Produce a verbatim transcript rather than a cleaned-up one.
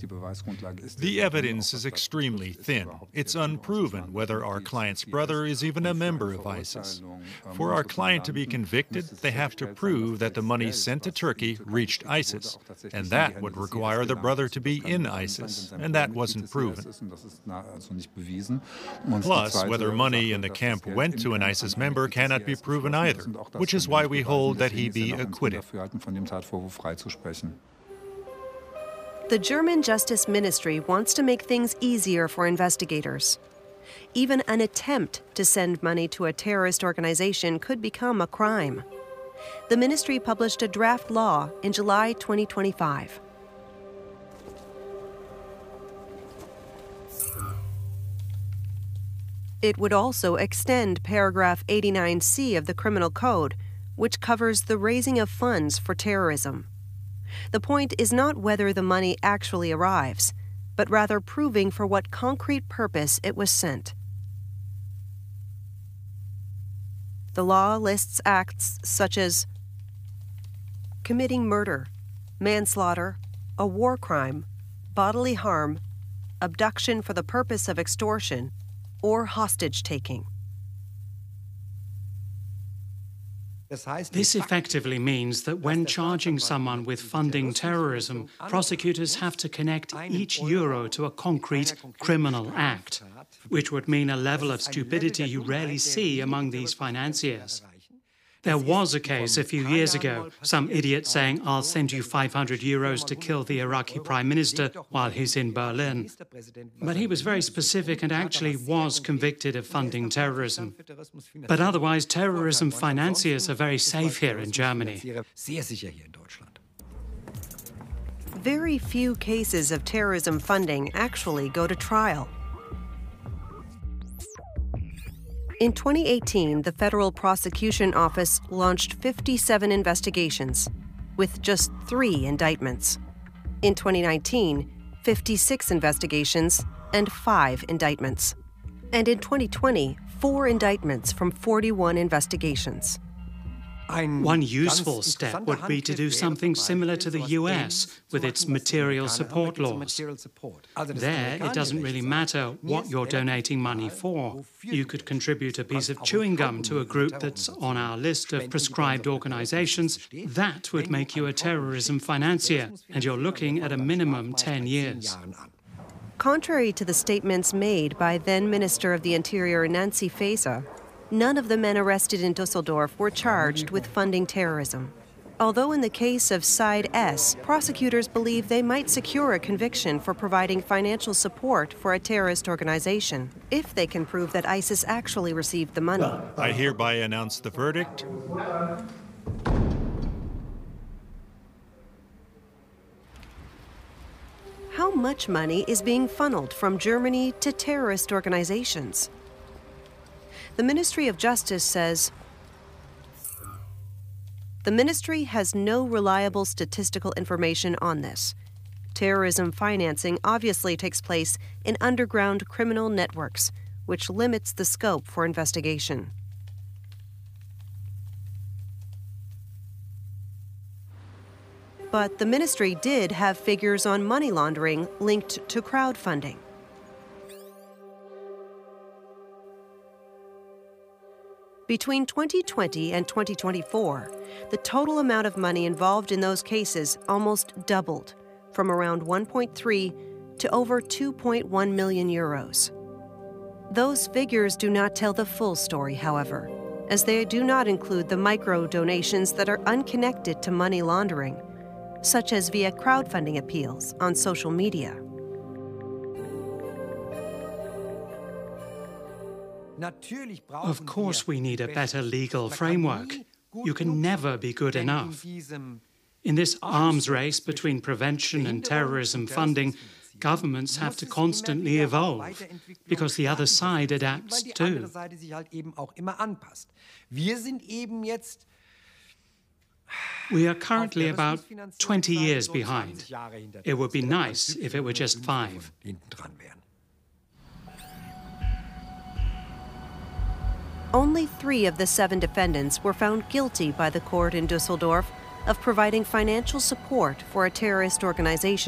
The evidence is extremely thin. It's unproven whether our client's brother is even a member of ISIS. For our client to be convicted, they have to prove that the money sent to Turkey reached ISIS, and that would require the brother to be in ISIS, and that wasn't proven. Plus, whether money in the camp went to an ISIS member cannot be proven either, which is why we hold that he be acquitted. The German Justice Ministry wants to make things easier for investigators. Even an attempt to send money to a terrorist organization could become a crime. The ministry published a draft law in July twenty twenty-five. It would also extend paragraph eighty-nine C of the Criminal Code, which covers the raising of funds for terrorism. The point is not whether the money actually arrives, but rather proving for what concrete purpose it was sent. The law lists acts such as committing murder, manslaughter, a war crime, bodily harm, abduction for the purpose of extortion, or hostage-taking. This effectively means that when charging someone with funding terrorism, prosecutors have to connect each euro to a concrete criminal act, which would mean a level of stupidity you rarely see among these financiers. There was a case a few years ago, some idiot saying, "I'll send you five hundred euros to kill the Iraqi Prime Minister while he's in Berlin." But he was very specific and actually was convicted of funding terrorism. But otherwise, terrorism financiers are very safe here in Germany. Very few cases of terrorism funding actually go to trial. In twenty eighteen, the Federal Prosecution Office launched fifty-seven investigations, with just three indictments. In twenty nineteen, fifty-six investigations and five indictments. And in twenty twenty, four indictments from forty-one investigations. One useful step would be to do something similar to the U S with its material support laws. There, it doesn't really matter what you're donating money for. You could contribute a piece of chewing gum to a group that's on our list of proscribed organizations. That would make you a terrorism financier, and you're looking at a minimum ten years. Contrary to the statements made by then Minister of the Interior Nancy Faeser, none of the men arrested in Dusseldorf were charged with funding terrorism. Although in the case of Side S, prosecutors believe they might secure a conviction for providing financial support for a terrorist organization, if they can prove that ISIS actually received the money. I hereby announce the verdict. How much money is being funneled from Germany to terrorist organizations? The Ministry of Justice says, the ministry has no reliable statistical information on this. Terrorism financing obviously takes place in underground criminal networks, which limits the scope for investigation. But the ministry did have figures on money laundering linked to crowdfunding. Between twenty twenty and twenty twenty-four, the total amount of money involved in those cases almost doubled, from around one point three to over two point one million euros. Those figures do not tell the full story, however, as they do not include the micro-donations that are unconnected to money laundering, such as via crowdfunding appeals on social media. Of course, we need a better legal framework. You can never be good enough. In this arms race between prevention and terrorism funding, governments have to constantly evolve, because the other side adapts too. We are currently about twenty years behind. It would be nice if it were just five. Only three of the seven defendants were found guilty by the court in Dusseldorf of providing financial support for a terrorist organization.